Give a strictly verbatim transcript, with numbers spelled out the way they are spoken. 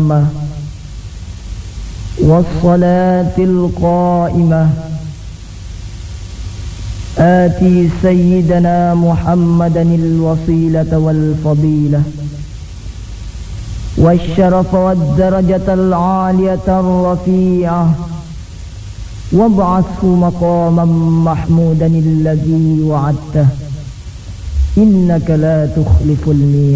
التامة والصلاة القائمة آتي سيدنا محمدا الوسيلة والفضيلة والشرف والدرجة العالية الرفيعة وابعثه مقاما محمودا الذي وعدته إنك لا تخلف الميعاد.